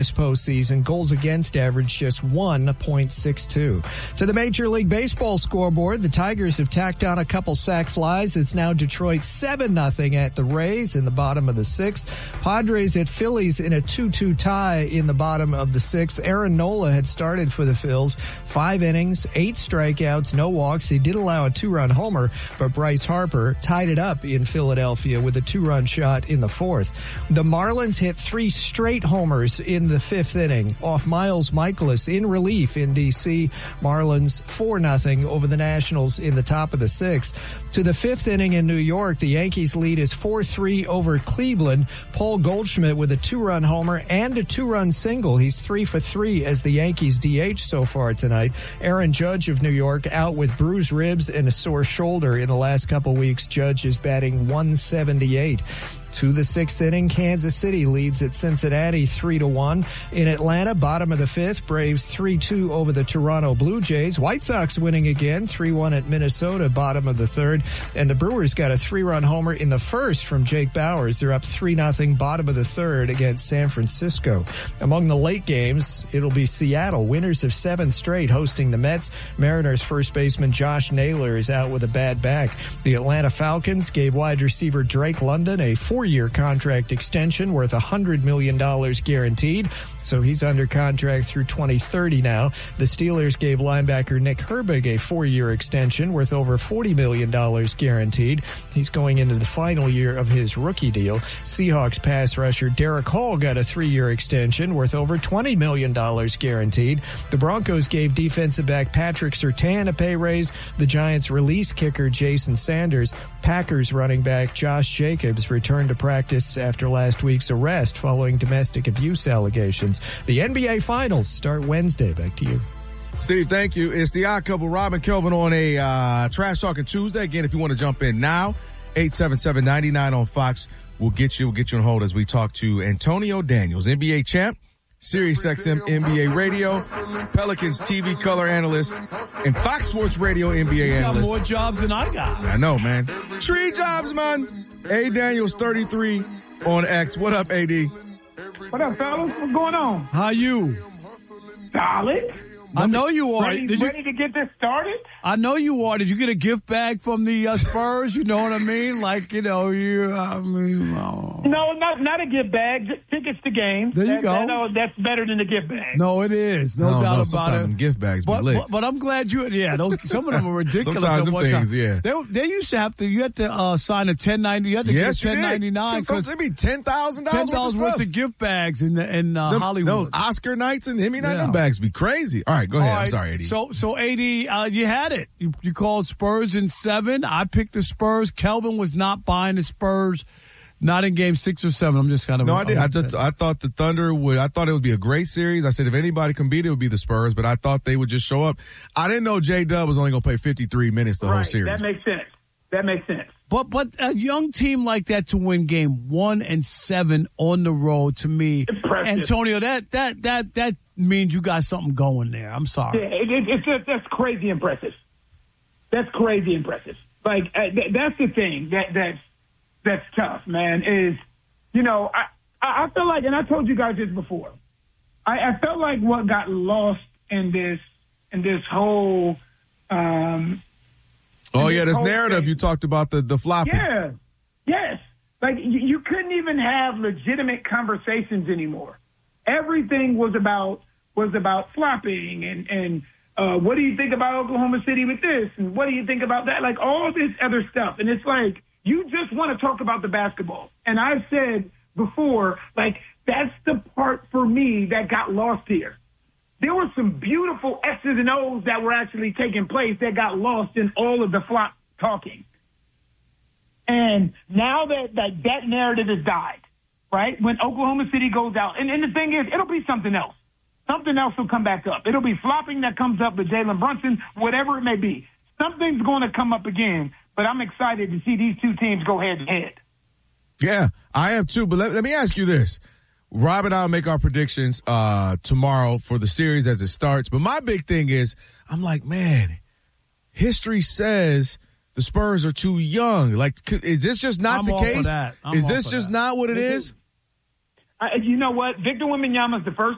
this postseason. Goals against average just 1.62. To the Major League Baseball scoreboard, the Tigers have tacked on a couple sac flies. It's now Detroit 7-0 at the Rays in the bottom of the sixth. Padres at Phillies in a 2-2 tie in the bottom of the sixth. Aaron Nola had started for the Phils. 5 innings, 8 strikeouts, no walks. He did allow a 2-run homer, but Bryce Harper tied it up in Philadelphia with a 2-run shot in the fourth. The Marlins hit 3 straight homers in the 5th inning off Miles Mikolas in relief in D.C. Marlins 4-0 over the Nationals in the top of the 6th. To the 5th inning in New York, the Yankees lead is 4-3 over Cleveland. Paul Goldschmidt with a 2-run homer and a 2-run single. He's 3 for 3 as the Yankees DH so far tonight. Aaron Judge of New York out with bruised ribs and a sore shoulder in the last couple weeks. Judge is batting .178. To the 6th inning, Kansas City leads at Cincinnati 3-1. In Atlanta, bottom of the 5th, Braves 3-2 over the Toronto Blue Jays. White Sox winning again, 3-1 at Minnesota, bottom of the 3rd. And the Brewers got a 3-run homer in the 1st from Jake Bauers. They're up 3-0, bottom of the 3rd against San Francisco. Among the late games, it'll be Seattle, winners of 7 straight, hosting the Mets. Mariners first baseman Josh Naylor is out with a bad back. The Atlanta Falcons gave wide receiver Drake London a 4-year contract extension worth $100 million guaranteed, so he's under contract through 2030 now. The Steelers gave linebacker Nick Herbig a 4-year extension worth over $40 million guaranteed. He's going into the final year of his rookie deal. Seahawks pass rusher Derek Hall got a 3-year extension worth over $20 million guaranteed. The Broncos gave defensive back Patrick Surtain a pay raise. The Giants released kicker Jason Sanders. Packers running back Josh Jacobs returned to practice after last week's arrest following domestic abuse allegations. The NBA Finals start Wednesday. Back to you. Steve, thank you. It's the Odd Couple, Rob and Kelvin on a Trash Talking Tuesday. Again, if you want to jump in now, 877-99 on Fox. We'll get you on hold as we talk to Antonio Daniels, NBA champ, SiriusXM NBA radio, Pelicans TV color analyst, and Fox Sports Radio NBA analyst. You got more jobs than I got. I know, man. 3 jobs, man. A. Daniels 33 on X. What up, AD? What up, fellas? What's going on? How you? Solid. I know you are. Ready to get this started? I know you are. Did you get a gift bag from the Spurs? You know what I mean? Like, No, not a gift bag. Just tickets to games. There you go. That's better than a gift bag. No, it is. No doubt about it. Gift bags be lit. But I'm glad you. Yeah, some of them are ridiculous. Sometimes them things, yeah. They used to have to. You had to sign a 1090. You had to get 1099 because it'd be $10,000 worth of gift bags in Hollywood. Those Oscar nights and Emmy night bags be crazy. All right, go ahead. I'm sorry, AD. So AD, you had it. You called Spurs in 7. I picked the Spurs. Kelvin was not buying the Spurs. Not in game 6 or 7. I'm just kind of. No, I did. I thought the Thunder I thought it would be a great series. I said if anybody can beat it, it would be the Spurs, but I thought they would just show up. I didn't know J-Dub was only going to play 53 minutes the whole series. That makes sense. But a young team like that to win game 1 and 7 on the road, to me, impressive. Antonio, that means you got something going there. I'm sorry. Yeah, that's crazy impressive. That's crazy impressive. Like that's the thing that's tough, man. Is I feel like, and I told you guys this before. I felt like what got lost in this whole. This narrative you talked about the flopping. Yeah, yes. Like you couldn't even have legitimate conversations anymore. Everything was about flopping and what do you think about Oklahoma City with this and what do you think about that? Like all this other stuff, and it's like you just want to talk about the basketball. And I've said before, like that's the part for me that got lost here. There were some beautiful X's and O's that were actually taking place that got lost in all of the flop talking. And now that narrative has died, right? When Oklahoma City goes out, and the thing is, it'll be something else. Something else will come back up. It'll be flopping that comes up with Jalen Brunson, whatever it may be. Something's going to come up again, but I'm excited to see these two teams go head to head. Yeah, I am too. But let me ask you this. Rob and I will make our predictions tomorrow for the series as it starts. But my big thing is, I'm like, man, history says the Spurs are too young. Like, is this just not the case? Is this just not what it is? You know what? Victor Wembanyama is the first